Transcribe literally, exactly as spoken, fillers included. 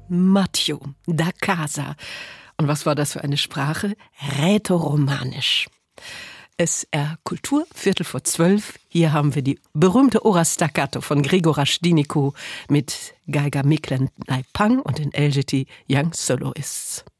Matteo da Casa. Und was war das für eine Sprache? Rätoromanisch. S R Kultur, Viertel vor zwölf. Hier haben wir die berühmte Ora Staccato von Grigor Rashtiniku mit Geiger Miklen Naipang und den L G T Young Soloists.